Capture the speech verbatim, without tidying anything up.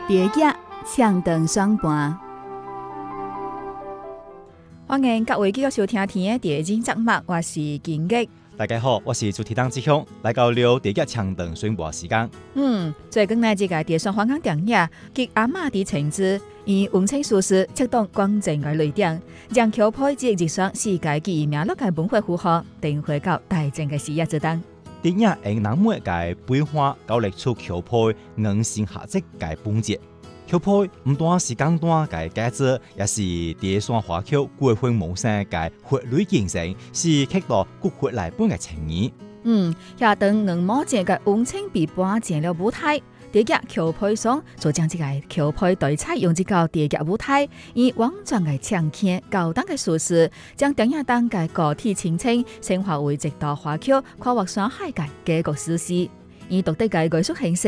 蝶野唱长双盘， 欢迎各位继续收听天的第二集节目，我是金吉。 大家好，我是主持人志雄，来到了第一唱长宣布时间。 嗯，最近呢，这个第双香港电影及阿嬷的情字，以文青术士策动光正嘅雷点，將橋配之日上世界記憶名錄嘅文化符號，定會到大正嘅視野之當。 電影用人物嘅變化，搞嚟出橋配硬性下積嘅本質。橋配唔單是簡單嘅介質，也是第雙華僑過分無聲嘅法律精神，是刻到骨血來本嘅情義。 嗯，下等硬毛正嘅文青被搬進了舞台。第一橋配上就將這個橋配對彩用這個第一舞台，以網狀嘅唱腔、高檔嘅敘事，將電影當嘅個體情境升華為直到華僑跨越山海嘅幾個史詩，以獨特嘅藝術形式。